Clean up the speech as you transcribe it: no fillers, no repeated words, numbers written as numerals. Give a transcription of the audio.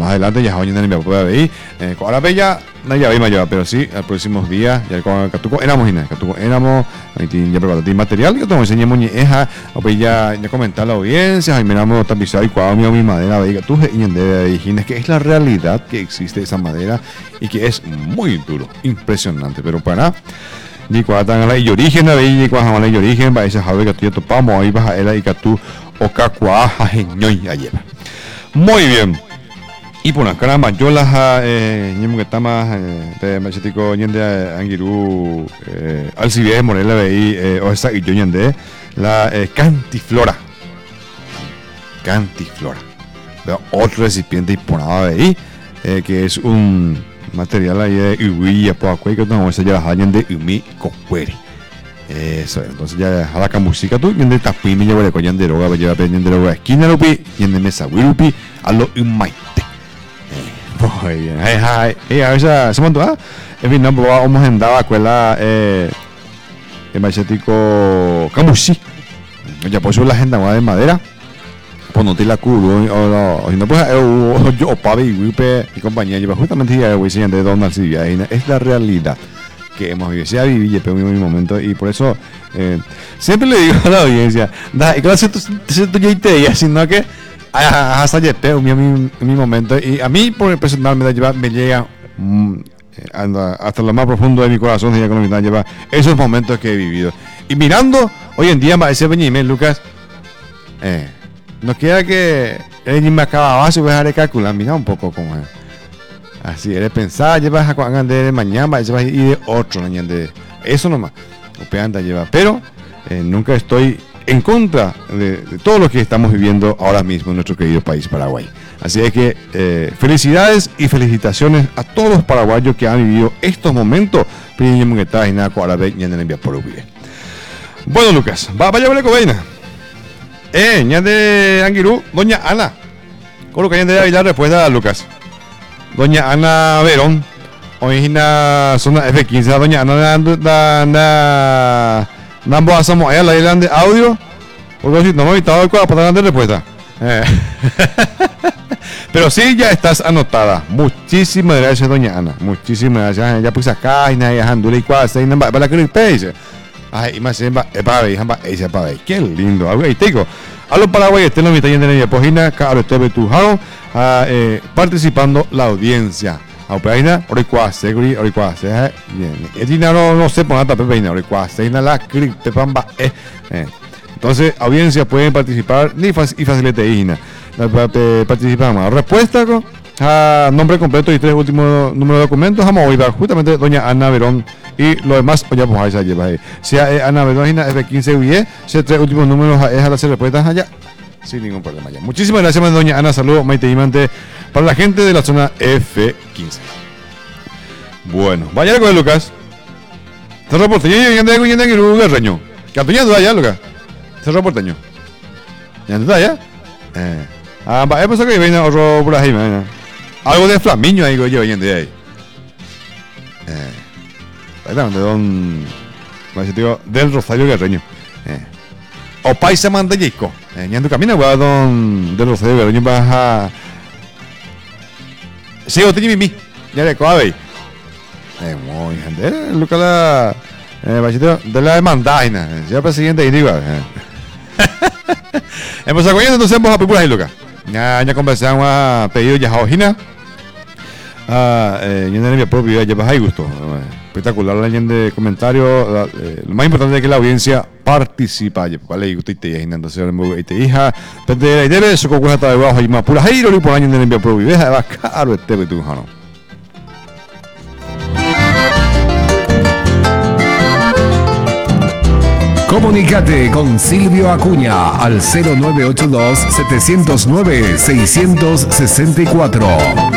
más adelante ya hoy en el puede ver ahora bella no ya veis pero sí al próximos días ya con catuco éramos ya preparado material que te enseñamos ni eja o ya comentar la audiencia y miramos tapizado y cuadro mi madera veis tú que es la realidad que existe esa madera y que es muy duro, impresionante, pero para ni cuando tan la origen ahí cuando la origen va ese jabe que tú topamos ahí vas a él y que tú o cacua jañoy ayer. Muy bien. Y por acá caramba yo las que está más de machetico ñende angiru alcibie morela veí o esa y yo ñende la cantiflora veo otro recipiente y por nada veí que es un material ahí de uvi por acá que no se ya hayan de umi cocuere eso entonces ya a la música tú ñende tapi me lleva de coñan de droga lleva pendiente de droga esquina lupi ñende mesa wirupi a lo umaite muy bien a veces se montó en fin no vamos a andar a escuela el machetico camusi ya pues la agenda de madera pues no te la curo o no pues yo papi y compañía lleva justamente ya voy de Donald Silvia es la realidad que hemos vivido se ha vivido en mi momento y por eso siempre le digo a la audiencia da clase tú ya sino que hasta en mi momento y a mí por personal me llega hasta lo más profundo de mi corazón me lleva esos momentos que he vivido y mirando hoy en día ese Benjamín Lucas no queda que él me acaba abajo y voy a dejar de calcular mira un poco como así eres pensar llevas a cuando de mañana llevas y de otro de eso nomás lleva pero nunca estoy en contra de todo lo que estamos viviendo ahora mismo en nuestro querido país Paraguay. Así es que felicidades y felicitaciones a todos los paraguayos que han vivido estos momentos. Bueno, Lucas, vaya a ver cobeina. Ya de Anguirú, doña Ana. Con lo que hay de la respuesta a Lucas. Doña Ana Verón, hoy en la zona F15, doña Ana Nambo hacemos allá la isla de audio. Porque si no me he invitado el cuadro para dar respuesta. Pero sí, ya estás anotada. Muchísimas gracias, doña Ana. Muchísimas gracias. Ya puse acá y nadie handule y cuasi y nada para la que dice. Ay, y más se va para ver. Qué lindo. Ahí te digo. A los paraguayos estén los mitad de la página. Caro TV Tujao. Participando la audiencia. A Ucrania, orikuase, bien. El dinero no se pone a tapar peina, orikuase, la criptepamba. Entonces, audiencia pueden participar y facilite hina. Participamos. Respuesta nombre completo y 3 últimos números de documentos. Vamos a oír justamente doña Ana Verón y lo demás, ya pues ahí se lleva ahí. Sea Ana Verón, F15 UIE, sea 3 últimos números es a hacer respuestas allá. Sin ningún problema ya. Muchísimas gracias, doña Ana. Saludos, Maite Imante, para la gente de la zona F15. Bueno, vaya con el Lucas. Cerro Porteño, y anda con el Guerreño. Que atuñando allá, Lucas. Cerro Porteño. ¿Ya está allá? Va, pues que viene otro por ahí, algo de Flamiño ahí, yo oyendo de ahí. Exactamente, del Rosario Guerreño. O paisa mandallico. Ya en tu camino, don del Rosario Guerreño vas a. Sí, o tenía mi. Ya le coabe. Muy gente. Lucas la. De la demandaina. Ya presidente y digo. Hemos acogido entonces vamos a pipulas ahí, Lucas. Ya conversamos a pedido ya a Ojina. Yo no mi propio ya vas ahí gusto. Espectacular la gente de comentarios. Lo más importante es que la audiencia participa. Vale, usted te hija, entonces te hija. Pero de eso con cuenta de bajo y más pura giro y por año de envío propio. Deja va caro este betujano. Comunícate con Silvio Acuña al 0982 709 664.